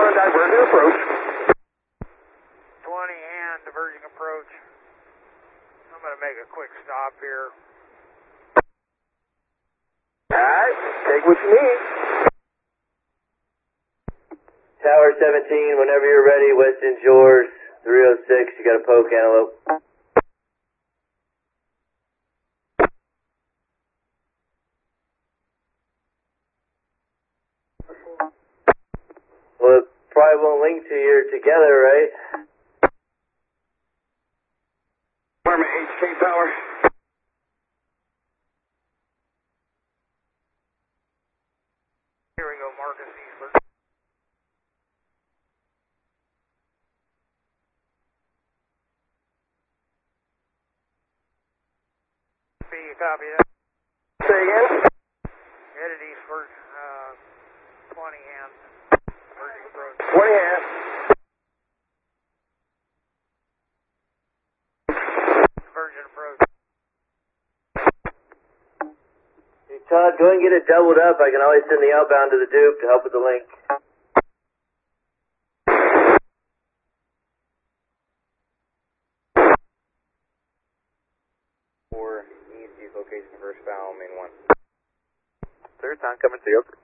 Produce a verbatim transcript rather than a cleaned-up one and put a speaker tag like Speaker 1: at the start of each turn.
Speaker 1: on diverging approach.
Speaker 2: twenty and diverging approach. I'm going to make a quick stop here.
Speaker 1: Alright, take what you need.
Speaker 3: Tower seventeen, whenever you're ready, Weston's yours. three oh six, you got a poke antelope. Well, it probably won't link to you together, right?
Speaker 1: Arma H K power.
Speaker 2: Here we go, Marcus Eastland. B, you copy that?
Speaker 1: Say again?
Speaker 2: Headed eastward, uh, twenty and diverging approach.
Speaker 1: twenty and.
Speaker 2: Divergent approach.
Speaker 3: Hey, Todd, go and get it doubled up. I can always send the outbound to the Duke to help with the link.
Speaker 4: Four, E C location first bow, main one.
Speaker 5: Third time coming to you.